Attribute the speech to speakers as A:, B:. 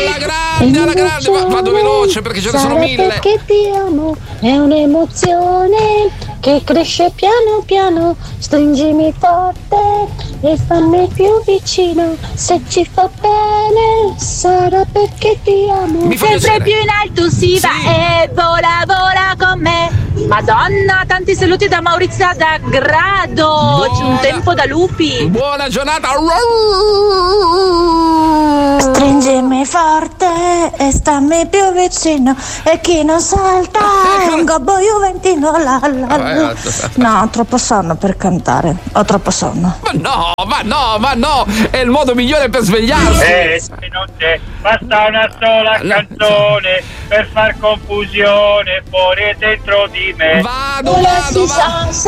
A: alla grande, vado veloce perché ce ne sono 1000.
B: Perché ti amo, è un'emozione che cresce piano piano, stringimi forte e fammi più vicino, se ci fa bene sarà perché ti amo.
C: Sempre più in alto si va e vola vola con me. Madonna, tanti saluti da Maurizia da Grado. C'è un tempo da lupi.
A: Buona giornata.
B: Stringimi forte e stammi più vicino, e chi non salta è un gobbo juventino. No, ho troppo sonno per cantare, ho troppo sonno.
A: Ma no, è il modo migliore per svegliarsi.
D: Se non c'è, basta una sola canzone per far confusione fuori e dentro di me.
A: Vado.
B: Si sa